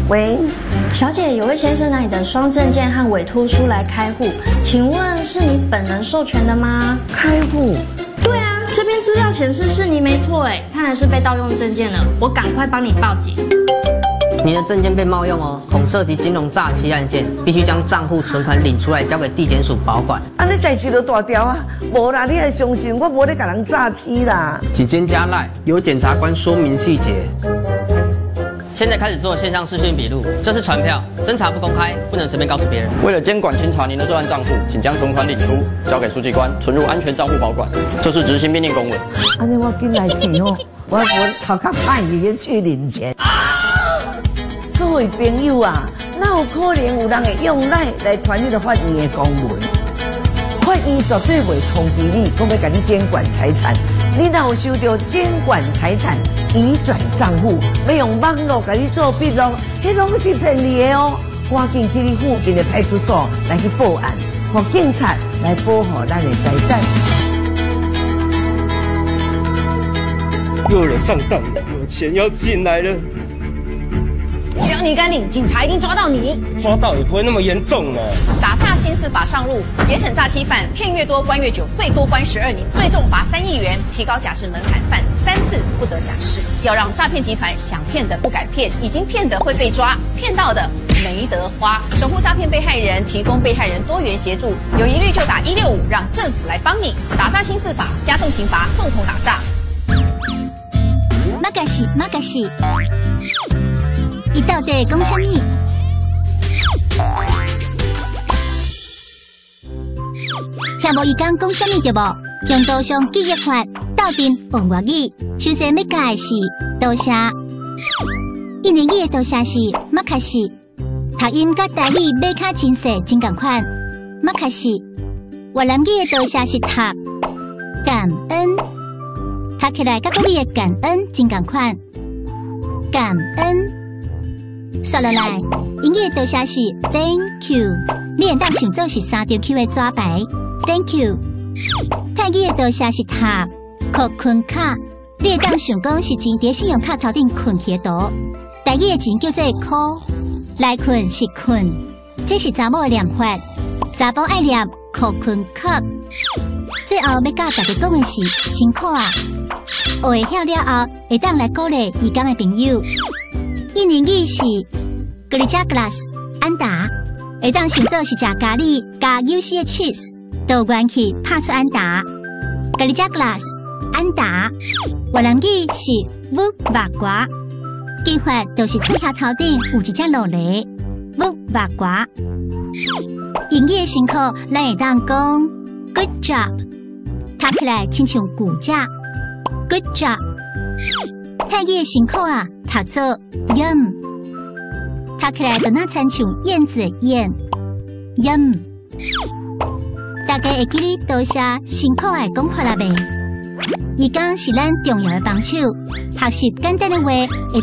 喂， 小姐，有位先生拿你的双证件和委托书来开户，请问是你本人授权的吗？ 开户？ 对啊，这边资料显示是你没错哎，看来是被盗用证件了，我赶快帮你报警。 你的证件被冒用哦，恐涉及金融诈欺案件，必须将账户存款领出来交给地检署保管。 你代志就大条啊，无啦，你还相信我无咧甲人诈欺啦？ 请先加赖，由检察官说明细节。 现在开始做线上视讯笔录，这是传票，侦查不公开，不能随便告诉别人。 为了监管清查您的涉案账户，请将存款领出，交给书记官存入安全账户保管。这是执行命令公文。 安尼我紧来去哦，我头壳歹去去领钱。各位朋友啊，哪有可能有人会用赖来传你的法院的公文？法院绝对袂通知你，讲要甲你监管财产。你若有收到监管财产移转账户，要用网络甲你做笔录，迄拢是骗你的哦！赶紧去你附近的派出所来去报案，让警察来保护咱的财产。 又有人上当了，有钱要进来了。 只要你敢领，警察一定抓到你。 抓到也不会那么严重呢。 打诈新4法上路，严惩诈欺犯，骗越多关越久，最多关12年，最重罚3亿元，提高假释门槛，犯3次不得假释。要让诈骗集团想骗的不敢骗，已经骗的会被抓，骗到的没得花。守护诈骗被害人，提供被害人多元协助，有疑虑就打165，让政府来帮你。打诈新4法，加重刑罚，共同打诈。 马嘎西，伊到底讲什么？听无伊讲什么对无？用刀上记忆法，斗阵王外语，首先要教的是多谢。印尼语的多谢是马卡西，读音甲台语马卡真细真共款。马卡西，越南语的多谢是读感恩。读起来甲国语的感恩真共款，感恩。说落来，英语的多谢是 Thank you， 你会当想做是3条 Q 的纸牌 Thank you。泰语的多谢是读靠困卡，你会当想讲是钱伫信用卡头顶困起的图。台语的钱叫做靠，来困是困，这是查某的念法，查甫爱念靠困卡。最后要教大家讲的是辛苦啊！学会晓了后，会当来鼓励义工的朋友。印尼语是 Gerija Glass 安达，会当想做是食咖喱加有丝的 cheese， 倒元去拍出安达。Gerija Glass 安达，越南语是 Vuk Vakwa， 记法就是嘴遐头顶有一只落嚟 Vuk Vakwa。英语的辛苦，咱会当讲 Good job， 读起来亲像骨架 Good job。泰语的辛苦啊，读做 yum， 读起来就那亲像燕子的燕 yum。大家会记哩多谢辛苦的讲法啦呗。伊讲是咱重要的帮手，学习简单的话。